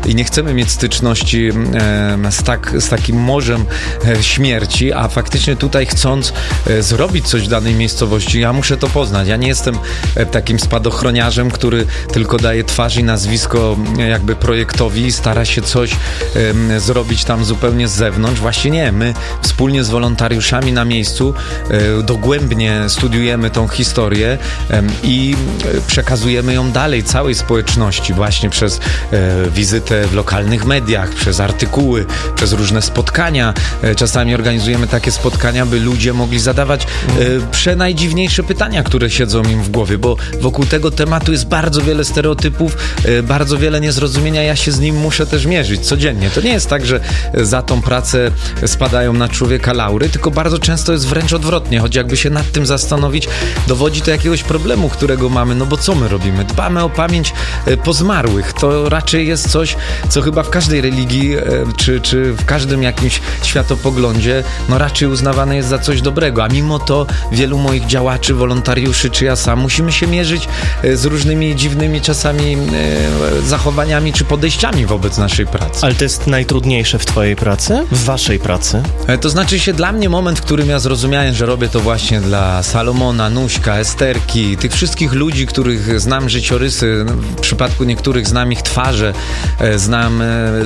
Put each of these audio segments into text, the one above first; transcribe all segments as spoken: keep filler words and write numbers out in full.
i nie chcemy mieć styczności e, z, tak, z takim morzem e, śmierci, a faktycznie tutaj chcąc e, zrobić coś w danej miejscowości, ja muszę to poznać. Ja nie jestem e, takim spadochroniarzem, który tylko daje twarz i nazwisko e, jakby projektowi i stara się coś e, zrobić tam zupełnie z zewnątrz. Właśnie nie. My wspólnie z wolontariuszami na miejscu e, dogłębnie studiujemy tą historię e, i przekazujemy ją dalej całej społeczności właśnie przez e, wizytę w lokalnych mediach, przez artykuły, przez różne spotkania. E, czasami organizujemy takie spotkania, by ludzie mogli zadawać e, przenajdziwniejsze pytania, które siedzą im w głowie, bo wokół tego tematu jest bardzo wiele stereotypów, e, bardzo wiele niezrozumienia. Ja się z nim muszę też mierzyć codziennie. To nie jest tak, że za tą pracę spadają na człowieka laury, tylko bardzo często jest wręcz odwrotnie, choć jakby się nad tym zastanowić, dowodzi to jakiegoś problemu, którego mamy, no bo co my robimy? Dbamy o pamięć po zmarłych. To raczej jest coś, co chyba w każdej religii, czy, czy w każdym jakimś światopoglądzie, no raczej uznawane jest za coś dobrego, a mimo to wielu moich działaczy, wolontariuszy, czy ja sam, musimy się mierzyć z różnymi dziwnymi czasami zachowaniami, czy podejściami wobec naszej pracy. Ale to jest najtrudniejsze w twojej pracy? W waszej pracy? To znaczy się dla mnie moment, w którym ja zrozumiałem, że robię to właśnie dla Salomona, Nuśka, Esterki, tych wszystkich ludzi, których znam życiorysy, w przypadku niektórych znam ich twarze, znam,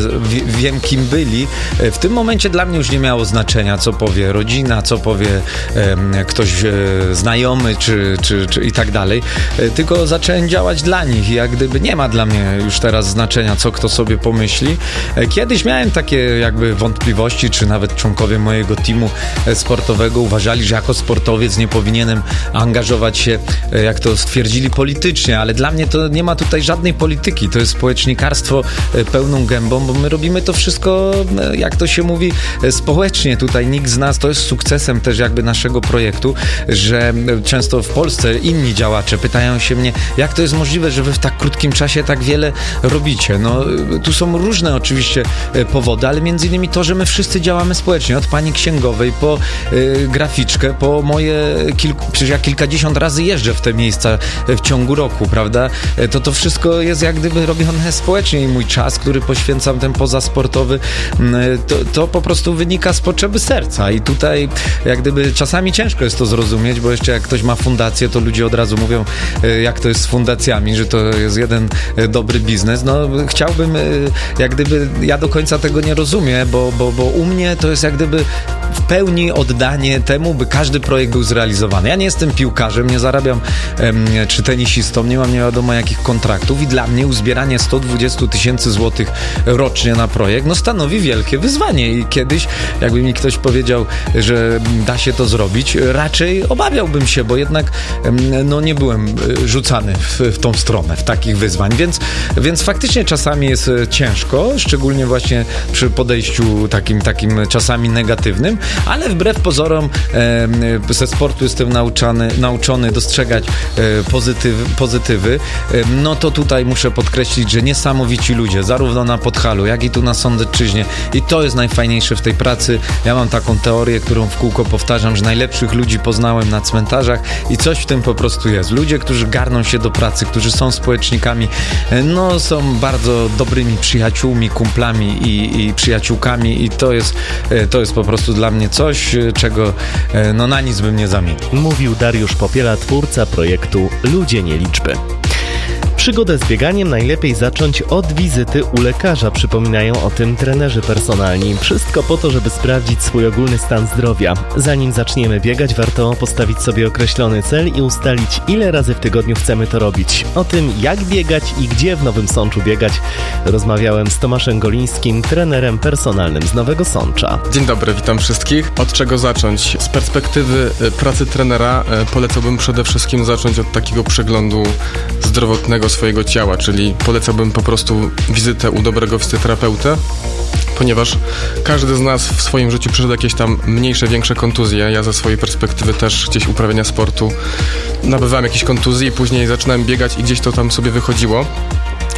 wiem kim byli. W tym momencie dla mnie już nie miało znaczenia, co powie rodzina, co powie ktoś znajomy, czy, czy, czy i tak dalej, tylko zacząłem działać dla nich i jak gdyby nie ma dla mnie już teraz znaczenia, co kto sobie pomyśli. Kiedyś miałem takie jakby wątpliwości, czy nawet członkowie mojego teamu sportowego uważali, że jako sportowiec nie powinienem angażować się, jak to stwierdzili, politycznie, ale dla mnie to nie ma tutaj żadnej polityki, to jest społecznikarstwo pełną gębą, bo my robimy to wszystko, jak to się mówi, społecznie. Tutaj nikt z nas, to jest sukcesem też jakby naszego projektu, że często w Polsce inni działacze pytają się mnie, jak to jest możliwe, że wy w tak krótkim czasie tak wiele robicie. No, tu są różne oczywiście powody, ale między innymi to, że my wszyscy działamy społecznie, od pani księgowej po y, graficzkę, po moje kilku, przecież ja kilkadziesiąt razy jeżdżę w te miejsca w ciągu roku, prawda? To to wszystko jest jak gdyby robione społecznie i mój czas, który poświęcam ten pozasportowy, to, to po prostu wynika z potrzeby serca i tutaj jak gdyby czasami ciężko jest to zrozumieć, bo jeszcze jak ktoś ma fundację, to ludzie od razu mówią, jak to jest z fundacjami, że to jest jeden dobry biznes. No chciałbym, jak gdyby, ja do końca tego nie rozumiem, bo, bo, bo u mnie to jest jak gdyby w pełni oddanie temu, by każdy projekt był zrealizowany. Ja nie jestem piłkarzem, nie zarabiam em, czy tenisistą, nie mam nie wiadomo jakich kontraktów i dla mnie uzbieranie sto dwadzieścia tysięcy złotych rocznie na projekt, no stanowi wielkie wyzwanie i kiedyś jakby mi ktoś powiedział, że da się to zrobić, raczej obawiałbym się, bo jednak em, no nie byłem rzucany w, w tą stronę, w takich wyzwań, więc, więc faktycznie czasami jest ciężko, szczególnie właśnie przy podejściu takim, takim czasami negatywnym, ale wbrew pozorom e, ze sportu jestem nauczany, nauczony dostrzegać e, pozytyw, pozytywy, e, no to tutaj muszę podkreślić, że niesamowici ludzie, zarówno na Podhalu, jak i tu na Sądecczyźnie i to jest najfajniejsze w tej pracy. Ja mam taką teorię, którą w kółko powtarzam, że najlepszych ludzi poznałem na cmentarzach i coś w tym po prostu jest. Ludzie, którzy garną się do pracy, którzy są społecznikami, e, no są bardzo dobrymi przyjaciółmi, kumplami i, i przyjaciółkami i to jest, e, to jest po prostu dla mnie coś, czego no na nic bym nie zamienił. Mówił Dariusz Popiela, twórca projektu Ludzie nie liczby. Przygodę z bieganiem najlepiej zacząć od wizyty u lekarza, przypominają o tym trenerzy personalni. Wszystko po to, żeby sprawdzić swój ogólny stan zdrowia. Zanim zaczniemy biegać, warto postawić sobie określony cel i ustalić, ile razy w tygodniu chcemy to robić. O tym, jak biegać i gdzie w Nowym Sączu biegać, rozmawiałem z Tomaszem Golińskim, trenerem personalnym z Nowego Sącza. Dzień dobry, witam wszystkich. Od czego zacząć? Z perspektywy pracy trenera polecałbym przede wszystkim zacząć od takiego przeglądu zdrowotnego swojego ciała, czyli polecałbym po prostu wizytę u dobrego fizjoterapeuty, ponieważ każdy z nas w swoim życiu przeszedł jakieś tam mniejsze, większe kontuzje. Ja ze swojej perspektywy też gdzieś uprawiania sportu nabywałem jakieś kontuzje i później zaczynałem biegać i gdzieś to tam sobie wychodziło.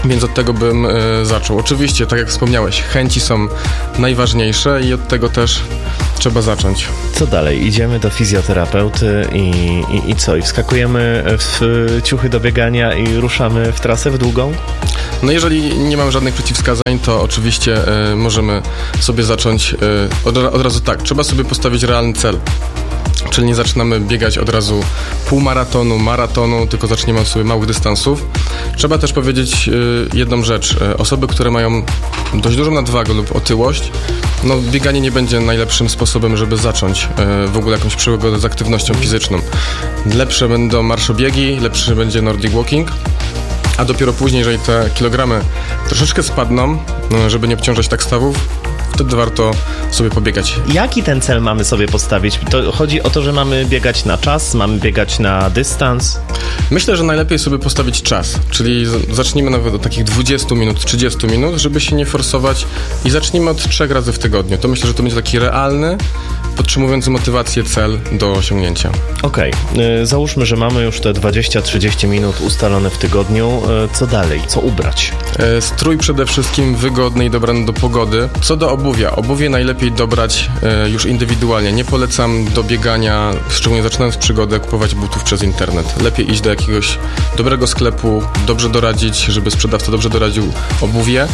więc od tego bym y, zaczął. Oczywiście, tak jak wspomniałeś, chęci są najważniejsze i od tego też trzeba zacząć. Co dalej? Idziemy do fizjoterapeuty i, i, i co? I wskakujemy w ciuchy do biegania i ruszamy w trasę w długą? No jeżeli nie mam żadnych przeciwwskazań, to oczywiście y, możemy sobie zacząć y, od, od razu tak. Trzeba sobie postawić realny cel. Czyli nie zaczynamy biegać od razu półmaratonu, maratonu, tylko zaczniemy od sobie małych dystansów. Trzeba też powiedzieć y, jedną rzecz. Y, osoby, które mają dość dużą nadwagę lub otyłość, no bieganie nie będzie najlepszym sposobem, żeby zacząć y, w ogóle jakąś przygodę z aktywnością fizyczną. Lepsze będą marszobiegi, lepszy będzie Nordic Walking, a dopiero później, jeżeli te kilogramy troszeczkę spadną, y, żeby nie obciążać tak stawów, wtedy warto sobie pobiegać. Jaki ten cel mamy sobie postawić? To chodzi o to, że mamy biegać na czas, mamy biegać na dystans? Myślę, że najlepiej sobie postawić czas, czyli z- zacznijmy nawet od takich dwudziestu minut, trzydziestu minut, żeby się nie forsować i zacznijmy od trzech razy w tygodniu. To myślę, że to będzie taki realny, podtrzymujący motywację cel do osiągnięcia. Okej, okay. Załóżmy, że mamy już te dwadzieścia trzydzieści minut ustalone w tygodniu. Co dalej? Co ubrać? E, strój przede wszystkim wygodny i dobrany do pogody. Co do obuwia. Obuwie najlepiej dobrać e, już indywidualnie. Nie polecam do biegania, szczególnie zaczynając przygodę, kupować butów przez internet. Lepiej iść do jakiegoś dobrego sklepu, dobrze doradzić, żeby sprzedawca dobrze doradził obuwie.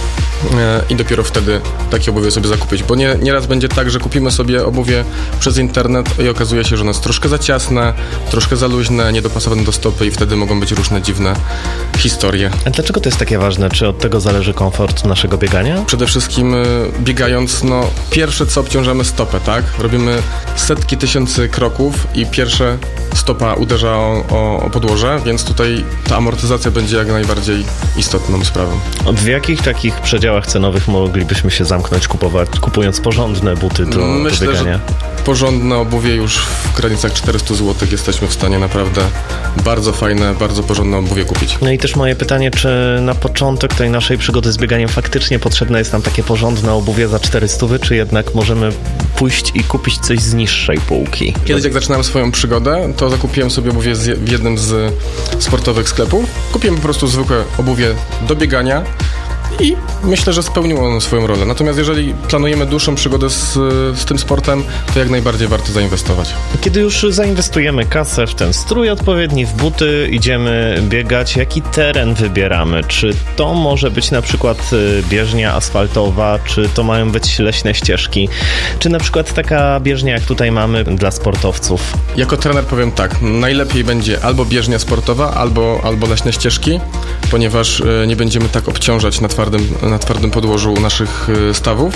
I dopiero wtedy takie obuwie sobie zakupić, bo nie, nieraz będzie tak, że kupimy sobie obuwie przez internet i okazuje się, że ono jest troszkę za ciasne, troszkę za luźne, niedopasowane do stopy i wtedy mogą być różne dziwne historie. A dlaczego to jest takie ważne? Czy od tego zależy komfort naszego biegania? Przede wszystkim biegając, no pierwsze co obciążamy stopę, tak? Robimy setki tysięcy kroków i pierwsze stopa uderza o, o, o podłoże, więc tutaj ta amortyzacja będzie jak najbardziej istotną sprawą. W jakich takich przedziałach cenowych moglibyśmy się zamknąć, kupować, kupując porządne buty do, Myślę, do biegania? Że porządne obuwie już w granicach czterysta złotych jesteśmy w stanie naprawdę bardzo fajne, bardzo porządne obuwie kupić. No i też moje pytanie, czy na początek tej naszej przygody z bieganiem faktycznie potrzebne jest nam takie porządne obuwie za czterysta, czy jednak możemy pójść i kupić coś z niższej półki? Kiedyś jak zaczynałem swoją przygodę, to zakupiłem sobie obuwie w jednym z sportowych sklepów. Kupiłem po prostu zwykłe obuwie do biegania i myślę, że spełniło ono swoją rolę. Natomiast jeżeli planujemy dłuższą przygodę z, z tym sportem, to jak najbardziej warto zainwestować. Kiedy już zainwestujemy kasę w ten strój odpowiedni, w buty, idziemy biegać, jaki teren wybieramy? Czy to może być na przykład bieżnia asfaltowa, czy to mają być leśne ścieżki, czy na przykład taka bieżnia, jak tutaj mamy dla sportowców? Jako trener powiem tak, najlepiej będzie albo bieżnia sportowa, albo, albo leśne ścieżki, ponieważ nie będziemy tak obciążać na twardym, na twardym podłożu naszych stawów.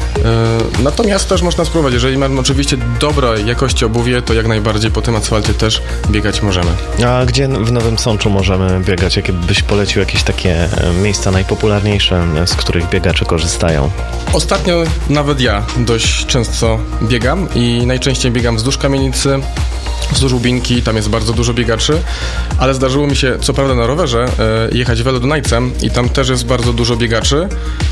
Natomiast też można spróbować, jeżeli mamy oczywiście dobrej jakości obuwie, to jak najbardziej po tym asfalcie też biegać możemy. A gdzie w Nowym Sączu możemy biegać? Jakie byś polecił jakieś takie miejsca najpopularniejsze, z których biegacze korzystają? Ostatnio nawet ja dość często biegam i najczęściej biegam wzdłuż Kamienicy, wzdłuż Łubinki, tam jest bardzo dużo biegaczy, ale zdarzyło mi się, co prawda na rowerze, jechać Velodunajcem i tam też jest bardzo dużo biegaczy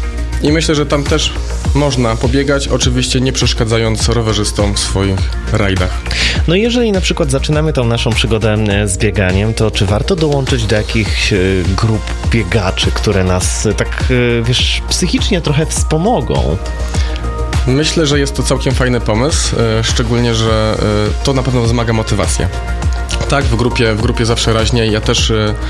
i myślę, że tam też można pobiegać, oczywiście nie przeszkadzając rowerzystom w swoich rajdach. No i jeżeli na przykład zaczynamy tą naszą przygodę z bieganiem, to czy warto dołączyć do jakichś grup biegaczy, które nas tak, wiesz, psychicznie trochę wspomogą? Myślę, że jest to całkiem fajny pomysł, szczególnie, że to na pewno wzmaga motywację. Tak, w grupie, w grupie zawsze raźniej. Ja też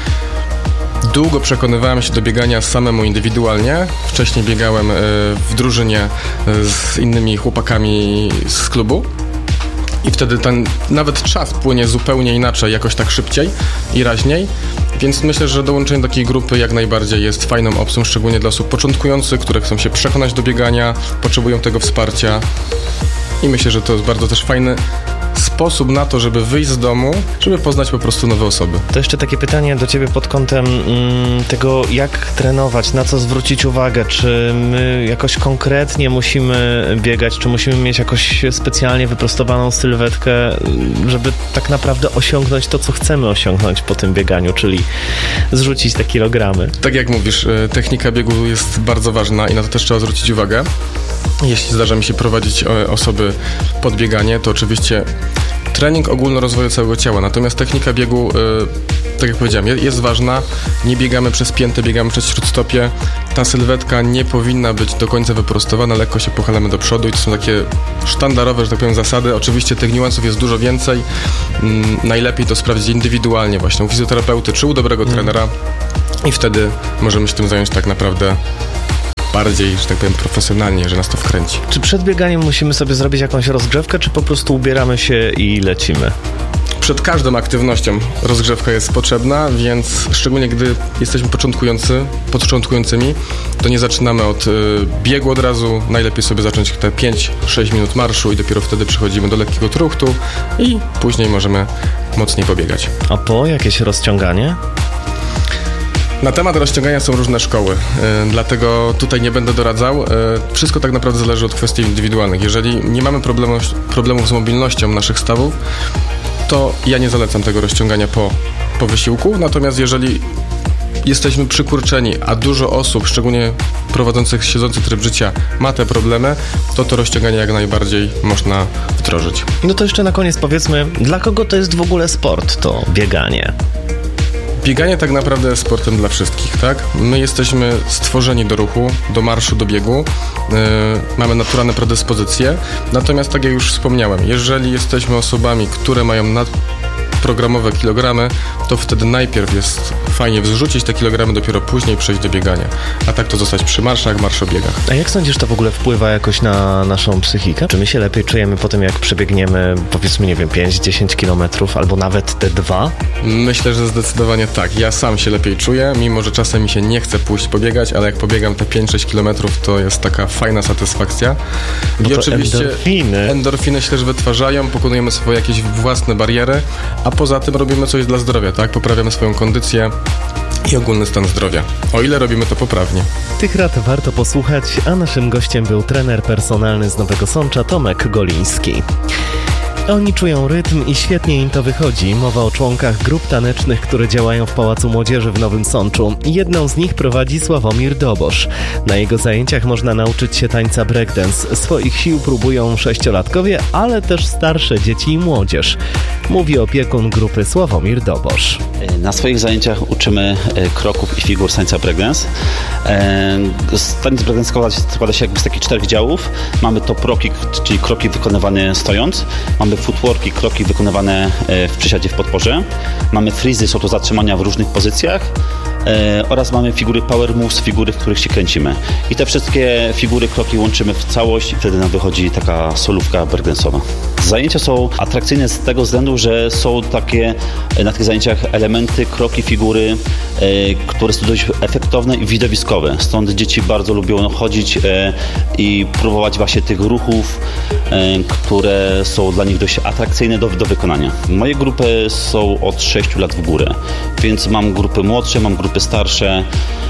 długo przekonywałem się do biegania samemu indywidualnie. Wcześniej biegałem w drużynie z innymi chłopakami z klubu. I wtedy ten nawet czas płynie zupełnie inaczej, jakoś tak szybciej i raźniej. Więc myślę, że dołączenie do takiej grupy jak najbardziej jest fajną opcją, szczególnie dla osób początkujących, które chcą się przekonać do biegania, potrzebują tego wsparcia. I myślę, że to jest bardzo też fajny sposób na to, żeby wyjść z domu, żeby poznać po prostu nowe osoby. To jeszcze takie pytanie do Ciebie pod kątem mm, tego, jak trenować, na co zwrócić uwagę, czy my jakoś konkretnie musimy biegać, czy musimy mieć jakoś specjalnie wyprostowaną sylwetkę, żeby tak naprawdę osiągnąć to, co chcemy osiągnąć po tym bieganiu, czyli zrzucić te kilogramy. Tak jak mówisz, technika biegu jest bardzo ważna i na to też trzeba zwrócić uwagę. Jeśli zdarza mi się prowadzić osoby pod bieganie, to oczywiście trening ogólnorozwoju całego ciała, natomiast technika biegu, yy, tak jak powiedziałem, jest ważna. Nie biegamy przez piętę, biegamy przez śródstopie. Ta sylwetka nie powinna być do końca wyprostowana, lekko się pochylamy do przodu i to są takie sztandarowe, że tak powiem, zasady. Oczywiście tych niuansów jest dużo więcej. Mm, najlepiej to sprawdzić indywidualnie właśnie u fizjoterapeuty czy u dobrego mm. trenera i wtedy możemy się tym zająć tak naprawdę bardziej, że tak powiem, profesjonalnie, że nas to wkręci. Czy przed bieganiem musimy sobie zrobić jakąś rozgrzewkę, czy po prostu ubieramy się i lecimy? Przed każdą aktywnością rozgrzewka jest potrzebna, więc szczególnie gdy jesteśmy początkujący, początkującymi, to nie zaczynamy od y, biegu od razu. Najlepiej sobie zacząć te pięć sześć minut marszu i dopiero wtedy przechodzimy do lekkiego truchtu i później możemy mocniej pobiegać. A po jakieś rozciąganie? Na temat rozciągania są różne szkoły, yy, dlatego tutaj nie będę doradzał. Yy, wszystko tak naprawdę zależy od kwestii indywidualnych. Jeżeli nie mamy problemu, problemów z mobilnością naszych stawów, to ja nie zalecam tego rozciągania po, po wysiłku. Natomiast jeżeli jesteśmy przykurczeni, a dużo osób, szczególnie prowadzących siedzący tryb życia, ma te problemy, to to rozciąganie jak najbardziej można wdrożyć. No to jeszcze na koniec powiedzmy, dla kogo to jest w ogóle sport, to bieganie? Bieganie tak naprawdę jest sportem dla wszystkich, tak? My jesteśmy stworzeni do ruchu, do marszu, do biegu. Yy, mamy naturalne predyspozycje. Natomiast, tak jak już wspomniałem, jeżeli jesteśmy osobami, które mają nadprogramowe kilogramy, to wtedy najpierw jest fajnie wzrzucić te kilogramy, dopiero później przejść do biegania. A tak to zostać przy marszach, marszobiegach. A jak sądzisz, to w ogóle wpływa jakoś na naszą psychikę? Czy my się lepiej czujemy po tym, jak przebiegniemy, powiedzmy, nie wiem, pięć dziesięć kilometrów, albo nawet te dwa? Myślę, że zdecydowanie tak. Ja sam się lepiej czuję, mimo że czasem mi się nie chce pójść pobiegać, ale jak pobiegam te pięć sześć kilometrów, to jest taka fajna satysfakcja. No I oczywiście endorfiny. endorfiny się też wytwarzają, pokonujemy swoje jakieś własne bariery, a poza tym robimy coś dla zdrowia, tak? Poprawiamy swoją kondycję i ogólny stan zdrowia, o ile robimy to poprawnie. Tych rad warto posłuchać, a naszym gościem był trener personalny z Nowego Sącza, Tomek Goliński. Oni czują rytm i świetnie im to wychodzi. Mowa o członkach grup tanecznych, które działają w Pałacu Młodzieży w Nowym Sączu. Jedną z nich prowadzi Sławomir Dobosz. Na jego zajęciach można nauczyć się tańca breakdance. Swoich sił próbują sześciolatkowie, ale też starsze dzieci i młodzież. Mówi opiekun grupy Sławomir Dobosz. Na swoich zajęciach uczymy kroków i figur z tańca breakdance. Taniec breakdance składa się jakby z takich czterech działów. Mamy top rocki, czyli kroki wykonywane stojąc. Mamy footworki, kroki wykonywane w przysiadzie w podporze. Mamy freezy, są to zatrzymania w różnych pozycjach. Oraz mamy figury power moves, figury, w których się kręcimy. I te wszystkie figury, kroki łączymy w całość i wtedy nam wychodzi taka solówka breakdance'owa. Zajęcia są atrakcyjne z tego względu, że są takie na tych zajęciach elementy, kroki, figury, które są dość efektowne i widowiskowe. Stąd dzieci bardzo lubią chodzić i próbować właśnie tych ruchów, które są dla nich dość atrakcyjne do, do wykonania. Moje grupy są od sześciu lat w górę, więc mam grupy młodsze, mam grupy starsze.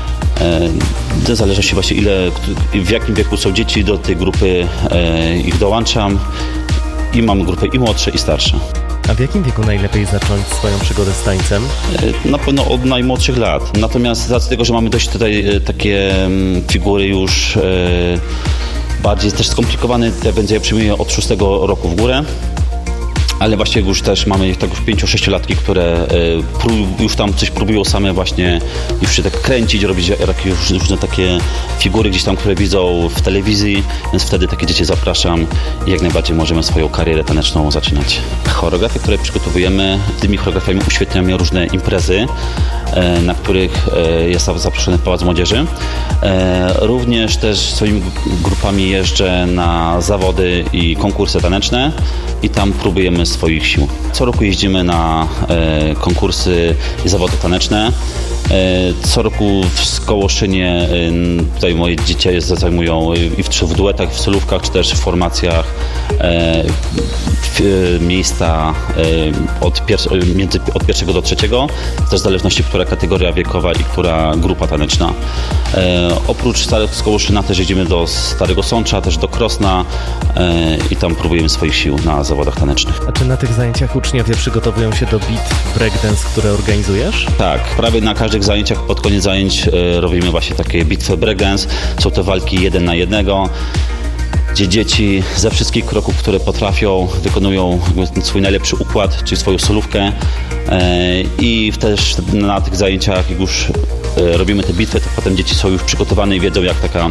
W zależności właśnie ile, w jakim wieku są dzieci, do tej grupy ich dołączam i mam grupy i młodsze, i starsze. A w jakim wieku najlepiej zacząć swoją przygodę z tańcem? Na pewno od najmłodszych lat. Natomiast z racji tego, że mamy dość tutaj takie figury już bardziej też skomplikowane, te będzie przyjmuję od szóstego roku w górę. Ale właśnie już też mamy tak już pięcio-sześciolatki, które y, już tam coś próbują same właśnie już się tak kręcić, robić jakieś już różne takie figury gdzieś tam, które widzą w telewizji, więc wtedy takie dzieci zapraszam i jak najbardziej możemy swoją karierę taneczną zaczynać. Choreografie, które przygotowujemy, tymi choreografiami uświetniamy różne imprezy, y, na których y, jest zaproszony Pałac Młodzieży. Y, również też swoimi grupami jeżdżę na zawody i konkursy taneczne i tam próbujemy swoich sił. Co roku jeździmy na e, konkursy i zawody taneczne. E, co roku w Skołoszynie e, tutaj moje dzieci zajmują i w, w duetach, w solówkach, czy też w formacjach e, w, e, miejsca e, od, pier- między, od pierwszego do trzeciego, też w zależności, która kategoria wiekowa i która grupa taneczna. E, oprócz Starego Skołoszyna też jeździmy do Starego Sącza, też do Krosna e, i tam próbujemy swoich sił na zawodach tanecznych. A czy na tych zajęciach uczniowie przygotowują się do bitw breakdance, które organizujesz? Tak, prawie na każdych zajęciach, pod koniec zajęć e, robimy właśnie takie bitwy breakdance. Są to walki jeden na jednego. gdzie dzieci ze wszystkich kroków, które potrafią, wykonują swój najlepszy układ, czyli swoją solówkę i też na tych zajęciach, jak już robimy te bitwy, to potem dzieci są już przygotowane i wiedzą, jak taka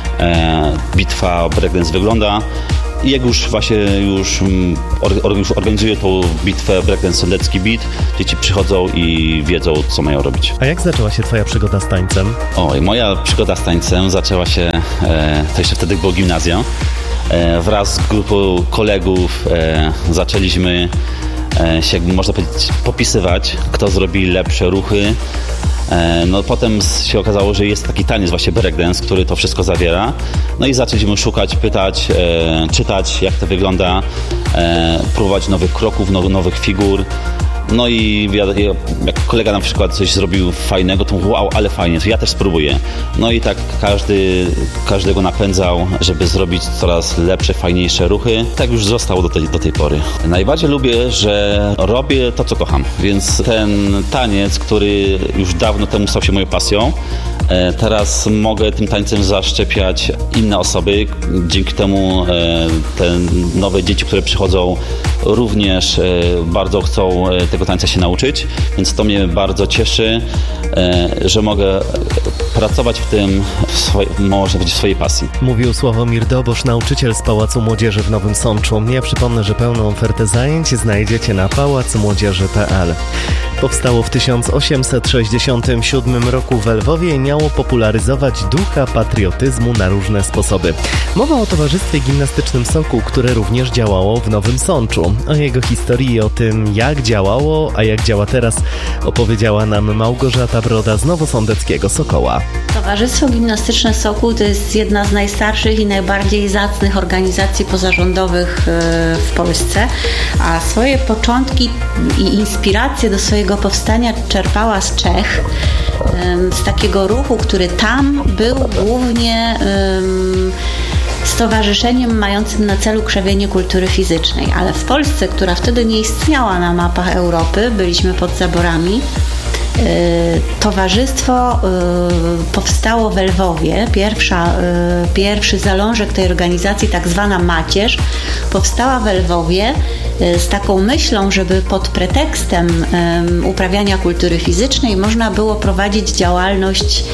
bitwa breakdance wygląda. I jak już właśnie już, or, już organizuję tą bitwę breakdance sądecki beat, dzieci przychodzą i wiedzą, co mają robić. A jak zaczęła się twoja przygoda z tańcem? Oj, moja przygoda z tańcem zaczęła się, e, to jeszcze wtedy było gimnazja. E, wraz z grupą kolegów e, zaczęliśmy e, się, można powiedzieć, popisywać, kto zrobi lepsze ruchy. No potem się okazało, że jest taki taniec właśnie breakdance, który to wszystko zawiera. No i zaczęliśmy szukać, pytać, e, czytać, jak to wygląda, e, próbować nowych kroków, now, nowych figur. No i jak kolega na przykład coś zrobił fajnego, to mówił, wow, ale fajnie, to ja też spróbuję. No i tak każdy, każdego napędzał, żeby zrobić coraz lepsze, fajniejsze ruchy. Tak już zostało do tej, do tej pory. Najbardziej lubię, że robię to, co kocham. Więc ten taniec, który już dawno temu stał się moją pasją, teraz mogę tym tańcem zaszczepiać inne osoby. Dzięki temu te nowe dzieci, które przychodzą, również bardzo chcą tego tańca się nauczyć, więc to mnie bardzo cieszy, że mogę pracować w tym, w swojej, można powiedzieć, w swojej pasji. Mówił Sławomir Dobosz, nauczyciel z Pałacu Młodzieży w Nowym Sączu. Ja przypomnę, że pełną ofertę zajęć znajdziecie na pałac młodzieży kropka p l. Powstało w tysiąc osiemset sześćdziesiątym siódmym roku w Lwowie i miało popularyzować ducha patriotyzmu na różne sposoby. Mowa o Towarzystwie Gimnastycznym Sokół, które również działało w Nowym Sączu. O jego historii i o tym, jak działało, a jak działa teraz, opowiedziała nam Małgorzata Broda z Nowosądeckiego Sokoła. Towarzystwo Gimnastyczne Sokół to jest jedna z najstarszych i najbardziej zacnych organizacji pozarządowych w Polsce, a swoje początki i inspiracje do swojego powstania czerpała z Czech, z takiego ruchu, który tam był głównie stowarzyszeniem mającym na celu krzewienie kultury fizycznej, ale w Polsce, która wtedy nie istniała na mapach Europy, byliśmy pod zaborami, towarzystwo powstało w Lwowie. Pierwsza, pierwszy zalążek tej organizacji, tak zwana Macierz, powstała w Lwowie z taką myślą, żeby pod pretekstem uprawiania kultury fizycznej można było prowadzić działalność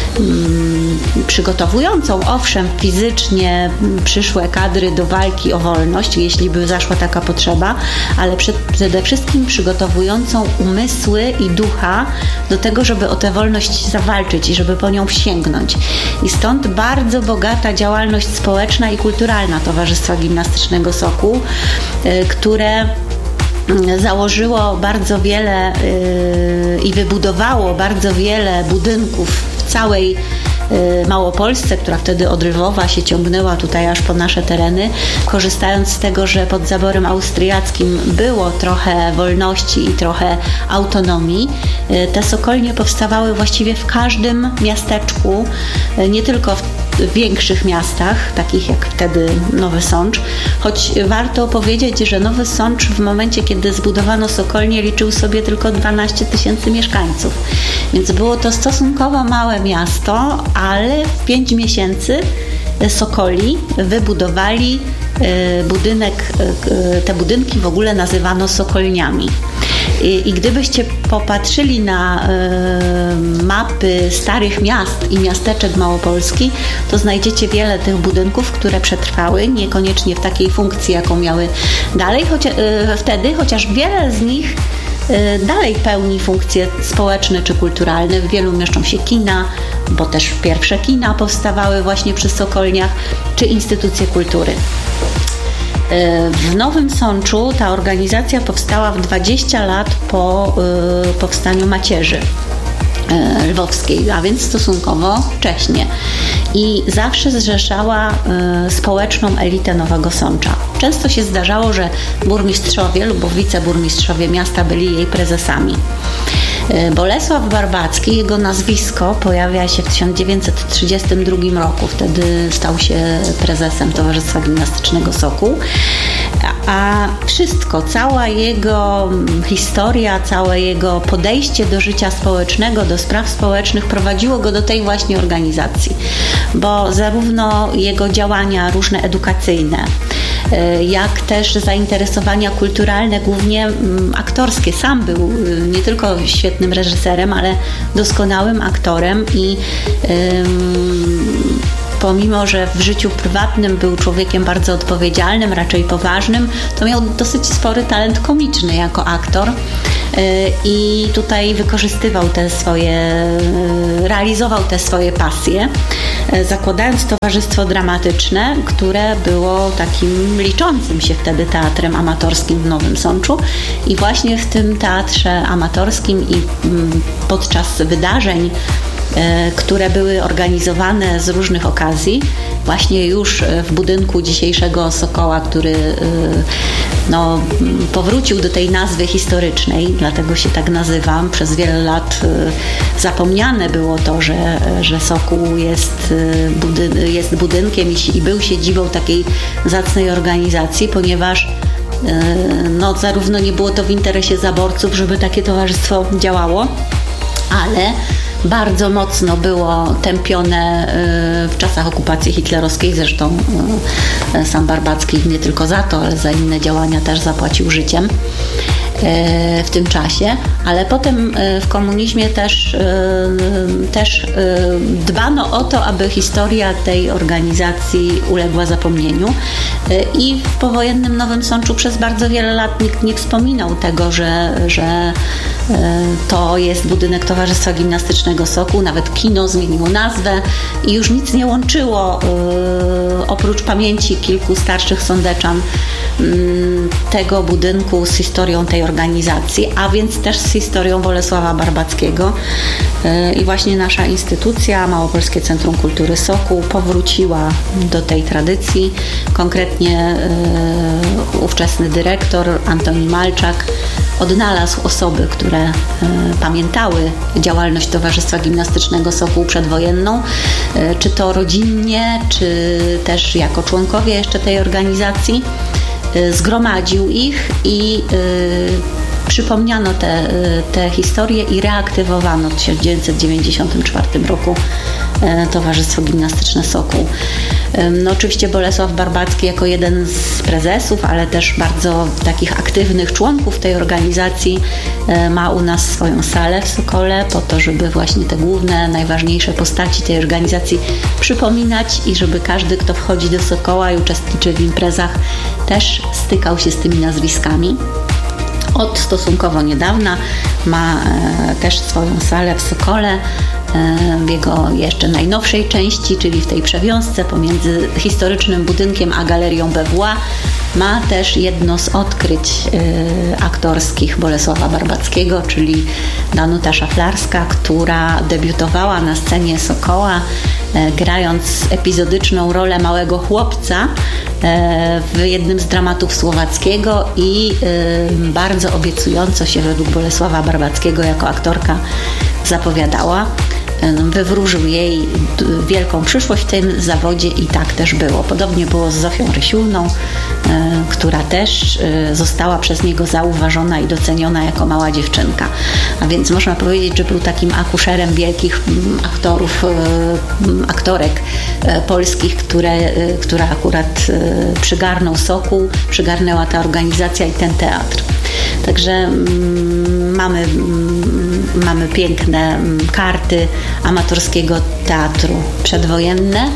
przygotowującą, owszem, fizycznie przyszłe kadry do walki o wolność, jeśli by zaszła taka potrzeba, ale przede wszystkim przygotowującą umysły i ducha do tego, żeby o tę wolność zawalczyć i żeby po nią sięgnąć. I stąd bardzo bogata działalność społeczna i kulturalna Towarzystwa Gimnastycznego Sokół, które założyło bardzo wiele yy, i wybudowało bardzo wiele budynków w całej Małopolsce, która wtedy od Lwowa się ciągnęła tutaj aż po nasze tereny, korzystając z tego, że pod zaborem austriackim było trochę wolności i trochę autonomii. Te sokolnie powstawały właściwie w każdym miasteczku, nie tylko w większych miastach, takich jak wtedy Nowy Sącz, choć warto powiedzieć, że Nowy Sącz w momencie, kiedy zbudowano sokolnię, liczył sobie tylko dwanaście tysięcy mieszkańców, więc było to stosunkowo małe miasto, ale w pięć miesięcy Sokoli wybudowali budynek, te budynki w ogóle nazywano sokolniami. I, I gdybyście popatrzyli na y, mapy starych miast i miasteczek Małopolski, to znajdziecie wiele tych budynków, które przetrwały, niekoniecznie w takiej funkcji, jaką miały dalej, chocia, y, wtedy, chociaż wiele z nich y, dalej pełni funkcje społeczne czy kulturalne. W wielu mieszczą się kina, bo też pierwsze kina powstawały właśnie przy sokolniach, czy instytucje kultury. W Nowym Sączu ta organizacja powstała w dwadzieścia lat po y, powstaniu Macierzy y, Lwowskiej, a więc stosunkowo wcześnie. I zawsze zrzeszała y, społeczną elitę Nowego Sącza. Często się zdarzało, że burmistrzowie lub wiceburmistrzowie miasta byli jej prezesami. Bolesław Barbacki, jego nazwisko pojawia się w tysiąc dziewięćset trzydziestym drugim roku, wtedy stał się prezesem Towarzystwa Gimnastycznego Sokół. A wszystko, cała jego historia, całe jego podejście do życia społecznego, do spraw społecznych prowadziło go do tej właśnie organizacji, bo zarówno jego działania różne edukacyjne, jak też zainteresowania kulturalne, głównie aktorskie. Sam był nie tylko świetnym reżyserem, ale doskonałym aktorem i ym, pomimo że w życiu prywatnym był człowiekiem bardzo odpowiedzialnym, raczej poważnym, to miał dosyć spory talent komiczny jako aktor i tutaj wykorzystywał te swoje, realizował te swoje pasje, zakładając towarzystwo dramatyczne, które było takim liczącym się wtedy teatrem amatorskim w Nowym Sączu i właśnie w tym teatrze amatorskim i podczas wydarzeń, które były organizowane z różnych okazji, właśnie już w budynku dzisiejszego Sokoła, który no, powrócił do tej nazwy historycznej, dlatego się tak nazywam. Przez wiele lat zapomniane było to, że, że Sokół jest, budyn- jest budynkiem i był siedzibą takiej zacnej organizacji, ponieważ no, zarówno nie było to w interesie zaborców, żeby takie towarzystwo działało, ale bardzo mocno było tępione w czasach okupacji hitlerowskiej, zresztą sam Barbacki nie tylko za to, ale za inne działania też zapłacił życiem w tym czasie, ale potem w komunizmie też, też dbano o to, aby historia tej organizacji uległa zapomnieniu i w powojennym Nowym Sączu przez bardzo wiele lat nikt nie wspominał tego, że, że to jest budynek Towarzystwa Gimnastycznego Sokół, nawet kino zmieniło nazwę i już nic nie łączyło oprócz pamięci kilku starszych sądeczan tego budynku z historią tej organizacji, a więc też z historią Bolesława Barbackiego. I właśnie nasza instytucja, Małopolskie Centrum Kultury Sokół, powróciła do tej tradycji. Konkretnie ówczesny dyrektor Antoni Malczak odnalazł osoby, które pamiętały działalność Towarzystwa Gimnastycznego Sokół przedwojenną, czy to rodzinnie, czy też jako członkowie jeszcze tej organizacji. Zgromadził ich i y, przypomniano te, te historie i reaktywowano w tysiąc dziewięćset dziewięćdziesiątym czwartym roku y, Towarzystwo Gimnastyczne Sokół. Y, no, oczywiście Bolesław Barbacki jako jeden z prezesów, ale też bardzo takich aktywnych członków tej organizacji y, ma u nas swoją salę w Sokole po to, żeby właśnie te główne, najważniejsze postaci tej organizacji przypominać i żeby każdy, kto wchodzi do Sokoła i uczestniczy w imprezach, też stykał się z tymi nazwiskami. Od stosunkowo niedawna ma e, też swoją salę w Sokole, e, w jego jeszcze najnowszej części, czyli w tej przewiązce pomiędzy historycznym budynkiem a galerią B W A. Ma też jedno z odkryć e, aktorskich Bolesława Barbackiego, czyli Danuta Szaflarska, która debiutowała na scenie Sokoła, e, grając epizodyczną rolę małego chłopca e, w jednym z dramatów Słowackiego i e, bardzo obiecująco się według Bolesława Barbackiego jako aktorka zapowiadała. Wywróżył jej wielką przyszłość w tym zawodzie i tak też było. Podobnie było z Zofią Rysiulną, która też została przez niego zauważona i doceniona jako mała dziewczynka. A więc można powiedzieć, że był takim akuszerem wielkich aktorów, aktorek polskich, które, które akurat przygarnął Sokół, przygarnęła ta organizacja i ten teatr. Także mamy, mamy piękne karty amatorskiego teatru przedwojenne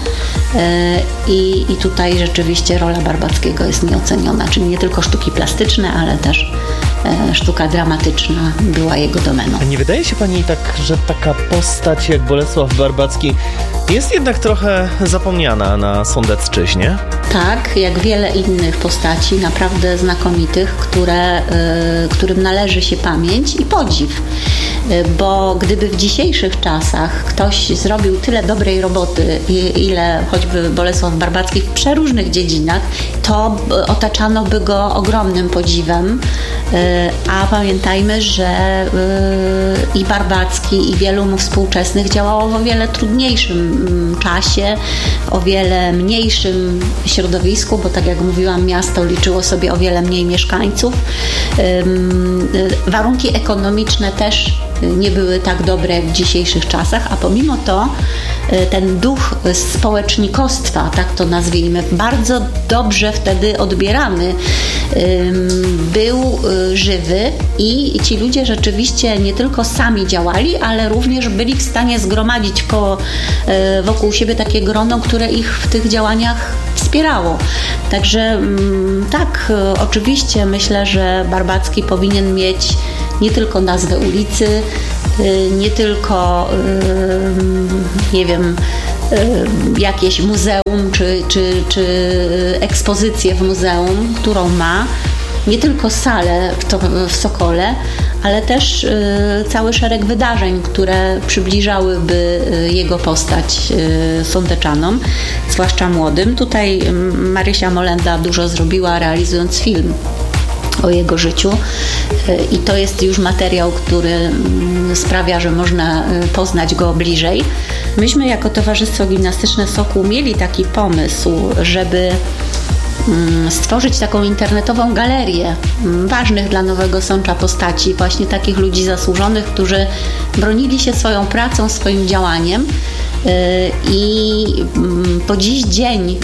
i, i tutaj rzeczywiście rola Barbackiego jest nieoceniona, czyli nie tylko sztuki plastyczne, ale też sztuka dramatyczna była jego domeną. A nie wydaje się pani tak, że taka postać jak Bolesław Barbacki jest jednak trochę zapomniana na Sądecczyźnie? Tak, jak wiele innych postaci, naprawdę znakomitych, które, y, którym należy się pamięć i podziw. bo gdyby w dzisiejszych czasach ktoś zrobił tyle dobrej roboty, ile choćby Bolesław Barbacki w przeróżnych dziedzinach, to otaczano by go ogromnym podziwem, a pamiętajmy, że i Barbacki, i wielu mu współczesnych działało w o wiele trudniejszym czasie, o wiele mniejszym środowisku, bo tak jak mówiłam, miasto liczyło sobie o wiele mniej mieszkańców. Warunki ekonomiczne też nie były tak dobre jak w dzisiejszych czasach, a pomimo to ten duch społecznikostwa, tak to nazwijmy, bardzo dobrze wtedy odbierany, był żywy i ci ludzie rzeczywiście nie tylko sami działali, ale również byli w stanie zgromadzić koło, wokół siebie takie grono, które ich w tych działaniach wspierało. Także tak, oczywiście myślę, że Barbacki powinien mieć nie tylko nazwę ulicy, nie tylko, nie wiem, jakieś muzeum czy, czy, czy ekspozycję w muzeum, którą ma, nie tylko salę w, to, w Sokole, ale też cały szereg wydarzeń, które przybliżałyby jego postać sądeczanom, zwłaszcza młodym. Tutaj Marysia Molenda dużo zrobiła, realizując film o jego życiu i to jest już materiał, który sprawia, że można poznać go bliżej. Myśmy jako Towarzystwo Gimnastyczne Sokół mieli taki pomysł, żeby stworzyć taką internetową galerię ważnych dla Nowego Sącza postaci, właśnie takich ludzi zasłużonych, którzy bronili się swoją pracą, swoim działaniem i po dziś dzień